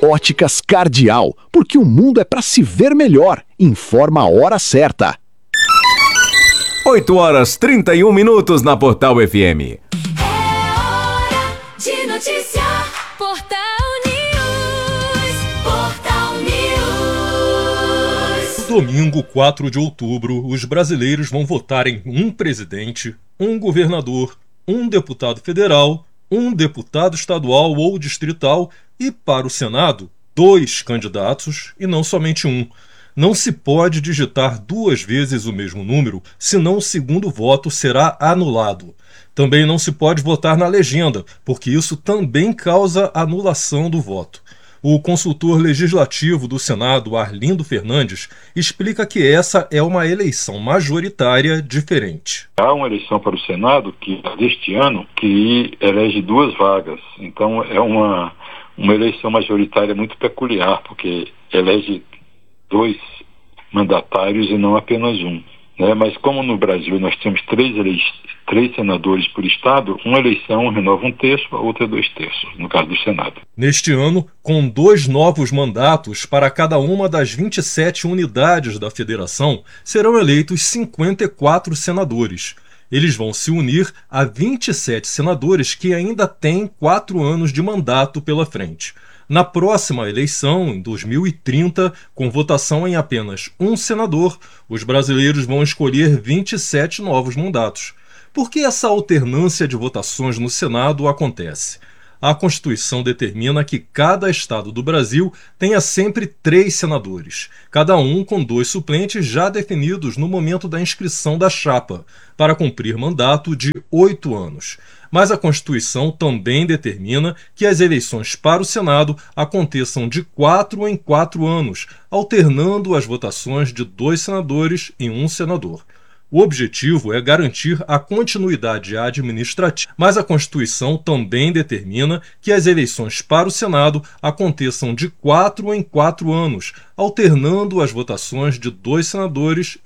Óticas Cardial, porque o mundo é para se ver melhor. Informa a hora certa. 8h31 na Portal FM. É hora de noticiar. Portal News. Portal News. Domingo, 4 de outubro, os brasileiros vão votar em um presidente, um governador, um deputado federal, um deputado estadual ou distrital e, para o Senado, 2 candidatos e não somente um. Não se pode digitar 2 vezes o mesmo número, senão o segundo voto será anulado. Também não se pode votar na legenda, porque isso também causa anulação do voto. O consultor legislativo do Senado, Arlindo Fernandes, explica que essa é uma eleição majoritária diferente. Há uma eleição para o Senado deste ano que elege 2 vagas. Então é uma eleição majoritária muito peculiar, porque elege 2 mandatários e não apenas um. Mas como no Brasil nós temos 3 senadores por estado, uma eleição renova 1/3, a outra 2/3, no caso do Senado. Neste ano, com 2 novos mandatos para cada uma das 27 unidades da federação, serão eleitos 54 senadores. Eles vão se unir a 27 senadores que ainda têm 4 anos de mandato pela frente. Na próxima eleição, em 2030, com votação em apenas um senador, os brasileiros vão escolher 27 novos mandatos. Por que essa alternância de votações no Senado acontece? A Constituição determina que cada estado do Brasil tenha sempre 3 senadores, cada um com 2 suplentes já definidos no momento da inscrição da chapa, para cumprir mandato de 8 anos. Mas a Constituição também determina que as eleições para o Senado aconteçam de 4 em 4 anos, alternando as votações de 2 senadores e 1 senador. O objetivo é garantir a continuidade administrativa, mas a Constituição também determina que as eleições para o Senado aconteçam de 4 em 4 anos, alternando as votações de 2 senadores